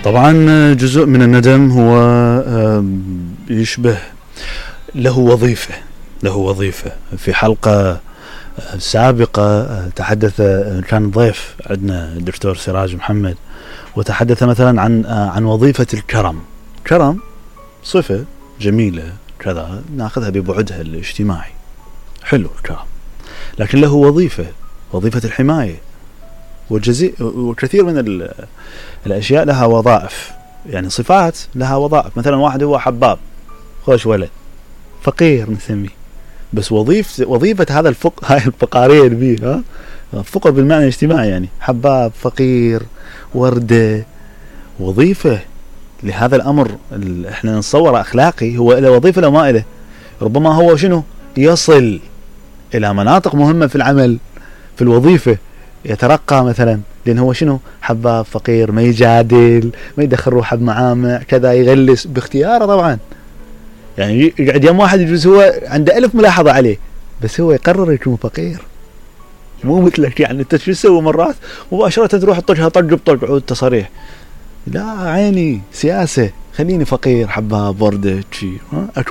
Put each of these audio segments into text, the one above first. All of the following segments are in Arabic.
طبعا جزء من الندم هو يشبه له وظيفة. في حلقة سابقة تحدث كان ضيف عندنا الدكتور سراج محمد، وتحدث مثلا عن وظيفة الكرم. كرم صفة جميلة كذا ناخذها ببعدها الاجتماعي، حلو الكرم، لكن له وظيفة الحماية، وكثير من الأشياء لها وظائف، يعني صفات لها وظائف. مثلا واحد هو حباب، خوش ولد، فقير نسميه، بس وظيفة هذا هاي الفقارية البيه، فقر بالمعنى الاجتماعي، يعني حباب، فقير، وردة، وظيفة لهذا الأمر احنا نصوره أخلاقي، هو له وظيفة لو ما إله. ربما هو شنو يصل إلى مناطق مهمة في العمل، في الوظيفة يترقى مثلا، لأن هو شنو حباب، فقير، ما يجادل، ما يدخل روحه بمعامع كذا، يغلس باختياره طبعا. يعني يقعد يوم واحد يجوز هو عنده 1000 ملاحظة عليه، بس هو يقرر يكون فقير، مو مثلك. يعني انت شو تسوي مرات مباشرة تروح تطجها طج بطج عود تصريح، لا عيني سياسة، خليني فقير حباب وردة شي. اكو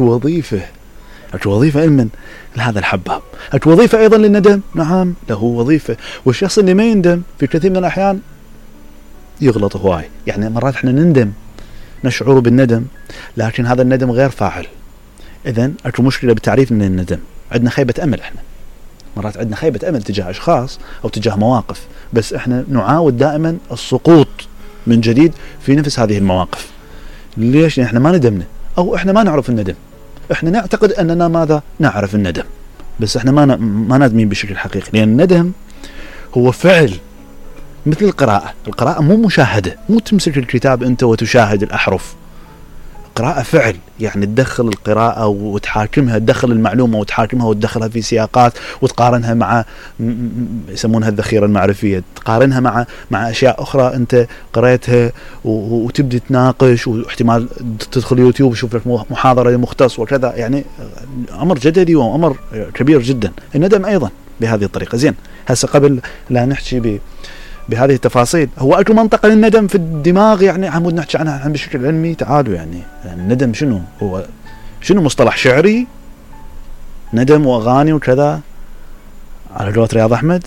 وظيفة علما لهذا الحباب، اكو وظيفة ايضا للندم. نعم له وظيفة، والشخص اللي ما يندم في كثير من الاحيان يغلط هواي. يعني مرات احنا نندم، نشعر بالندم، لكن هذا الندم غير فاعل. اذن اكو مشكلة بتعريف من الندم. عندنا خيبة امل، احنا مرات عندنا خيبة امل تجاه اشخاص او تجاه مواقف، بس احنا نعاود دائما السقوط من جديد في نفس هذه المواقف. ليش؟ احنا ما ندمنا، او احنا ما نعرف الندم. احنا نعتقد اننا ماذا نعرف الندم، بس احنا ما نادمين بشكل حقيقي، لان الندم هو فعل مثل القراءة مو مشاهدة، مو تمسك الكتاب انت وتشاهد الاحرف. قراءة فعل، يعني تدخل القراءة وتحاكمها، تدخل المعلومة وتحاكمها وتدخلها في سياقات وتقارنها مع يسمونها الذخيرة المعرفية، تقارنها مع أشياء أخرى أنت قرأتها، وتبدأ تناقش، واحتمال تدخل يوتيوب وشوف لك محاضرة لمختص وكذا. يعني أمر جدلي وأمر كبير جدا. الندم أيضا بهذه الطريقة. زين، هسه قبل لا نحكي بهذه التفاصيل، هو أكو منطقة للندم في الدماغ، يعني عمود نحكي عنها بشكل علمي. تعالوا يعني الندم شنو هو؟ شنو مصطلح شعري؟ ندم وأغاني وكذا على قولة رياض أحمد،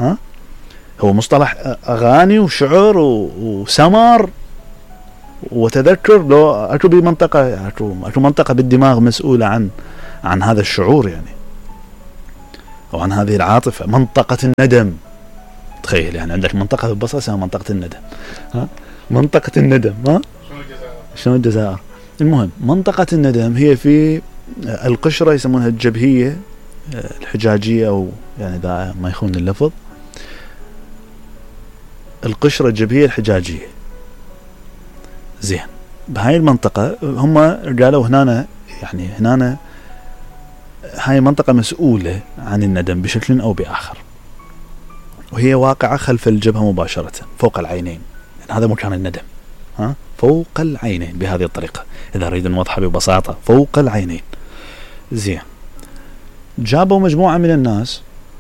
هو مصطلح أغاني وشعر وسمر وتذكر. لو أكو بمنطقة أكو منطقة بالدماغ مسؤولة عن هذا الشعور، يعني أو عن هذه العاطفة، منطقة الندم. تخيل يعني عندك منطقة بالبصرة اسمها منطقة الندم، منطقة الندم، شلون الجزائر. المهم منطقة الندم هي في القشرة، يسمونها الجبهية الحجاجية، أو يعني إذا ما يخون اللفظ، القشرة الجبهية الحجاجية. زين، بهاي المنطقة هم قالوا هنا، يعني هنا هاي منطقة مسؤولة عن الندم بشكل أو بآخر، وهي واقعة خلف الجبهة مباشرة فوق العينين. يعني هذا مكان الندم، فوق العينين بهذه الطريقة، إذا أريد نوضحها ببساطة، فوق العينين. زين، جابوا مجموعة من الناس،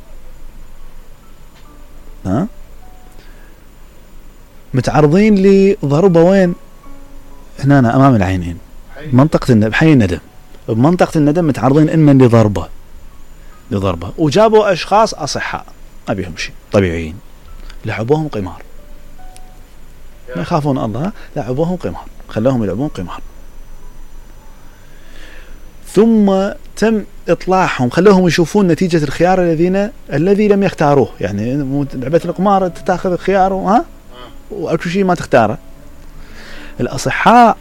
متعرضين لضربة وين؟ هنا أمام العينين، منطقة الندم، حي الندم. بمنطقة الندم متعرضين إما لضربة، وجابوا أشخاص أصحاء ما بيهم شيء، طبيعيين، لعبوهم قمار، ما يخافون الله، لعبوهم قمار، خلوهم يلعبون قمار. ثم تم إطلاعهم، خلوهم يشوفون نتيجة الخيار الذي لم يختاروه. يعني لعبة القمار تأخذ الخيار وأكو شيء ما تختاره. الأصحاء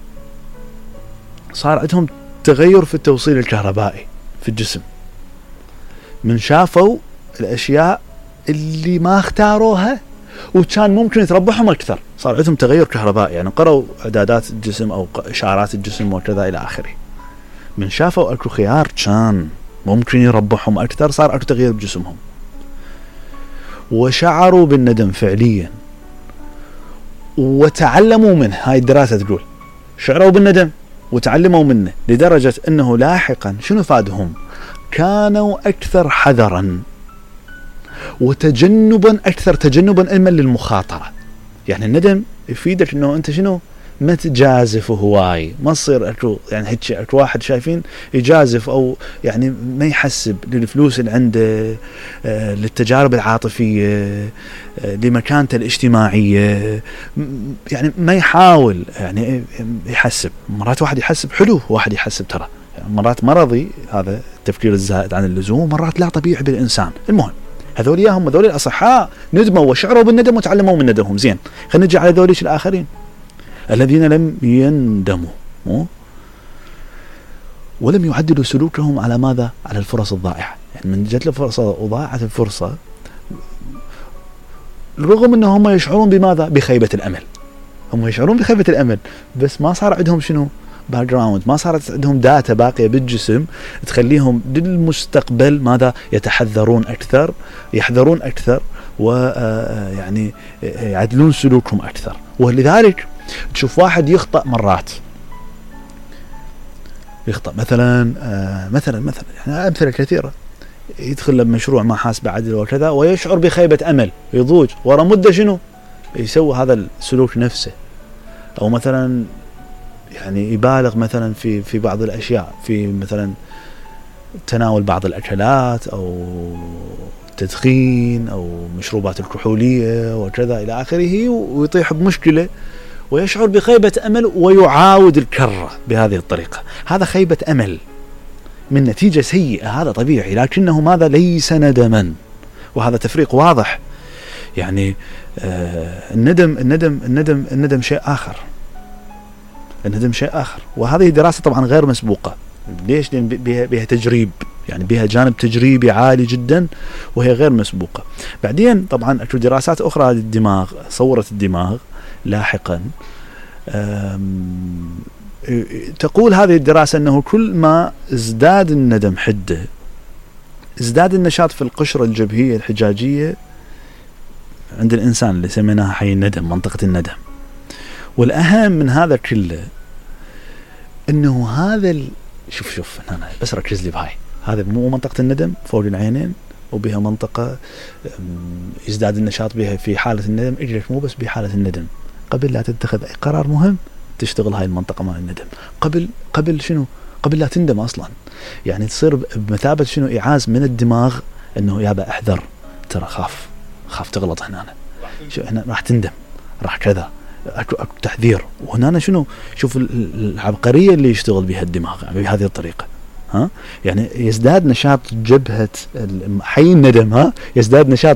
صار عندهم تغير في التوصيل الكهربائي في الجسم، من شافوا الأشياء اللي ما اختاروها وكان ممكن يتربحهم أكثر، صار عندهم تغير كهربائي. يعني قرأوا إعدادات الجسم أو إشارات الجسم وكذا إلى آخره، من شافوا أكو خيار كان ممكن يربحهم أكثر، صار أكو تغيير بجسمهم، وشعروا بالندم فعليا، وتعلموا منه. هاي الدراسة تقول شعروا بالندم وتعلموا منه، لدرجة أنه لاحقا شنو فادهم؟ كانوا أكثر حذرا وتجنبا، أكثر تجنبا علما للمخاطرة. يعني الندم يفيدك انه انت شنو ما تجازف هواي، ما تصير اكو يعني هيك اكو واحد شايفين يجازف او يعني ما يحسب للفلوس اللي عنده، للتجارب العاطفيه، لمكانته الاجتماعيه، يعني ما يحاول يعني يحسب. مرات واحد يحسب حلو، واحد يحسب ترى يعني مرات مرضي هذا التفكير الزائد عن اللزوم، مرات لا طبيعي بالانسان. المهم هذول اياهم، هذول الاصحاء ندموا وشعروا بالندم وتعلموا من ندمهم. زين خلينا نجي على ذوليش الاخرين الذين لم يندموا ولم يعدلوا سلوكهم على ماذا؟ على الفرص الضائعة. يعني من جت الفرصة وضاعت الفرصة، رغم انهم يشعرون بماذا؟ بخيبة الامل. هم يشعرون بخيبة الامل بس ما صار عندهم شنو؟ باك جراوند، ما صارت عندهم داتا باقية بالجسم تخليهم للمستقبل ماذا؟ يتحذرون اكثر، يحذرون اكثر، ويعني يعدلون سلوكهم اكثر. ولذلك تشوف واحد يخطأ مرات، يخطأ مثلا يعني أمثلة كثيرة، يدخل بمشروع ما حاسب عدل وكذا ويشعر بخيبة أمل، يضوج ورا مدة شنو يسوي هذا السلوك نفسه. أو مثلا يعني يبالغ مثلا في بعض الأشياء، في مثلا تناول بعض الأكلات أو تدخين أو مشروبات الكحولية وكذا إلى آخره، ويطيح بمشكلة ويشعر بخيبة أمل ويعاود الكرة بهذه الطريقة. هذا خيبة أمل من نتيجة سيئة، هذا طبيعي، لكنه ماذا؟ ليس ندما. وهذا تفريق واضح. يعني الندم شيء آخر. الندم شيء آخر. وهذه دراسة طبعا غير مسبوقة. ليش؟ لأن بها تجريب، يعني بها جانب تجريبي عالي جدا وهي غير مسبوقة. بعدين طبعا اكو دراسات أخرى للدماغ، صورت الدماغ لاحقا، تقول هذه الدراسة أنه كل ما ازداد الندم حدة، ازداد النشاط في القشرة الجبهية الحجاجية عند الإنسان اللي سميناها حي الندم، منطقة الندم. والأهم من هذا كله أنه هذا شوف أنا بس ركز لي بهاي، هذا مو منطقة الندم فوق العينين وبها منطقة يزداد النشاط بها في حالة الندم، اجلك مو بس بحالة الندم، قبل لا تتخذ أي قرار مهم تشتغل هاي المنطقة مال الندم، قبل شنو؟ قبل لا تندم أصلا. يعني تصير بمثابة شنو؟ إعاز من الدماغ أنه يابا احذر، ترى خاف تغلط هنا، هنا راح تندم، راح كذا، أكو تحذير. وهنا شنو؟ شوف العبقرية اللي يشتغل بها الدماغ بهذه الطريقة. يعني يزداد نشاط جبهة حي الندم، يزداد نشاط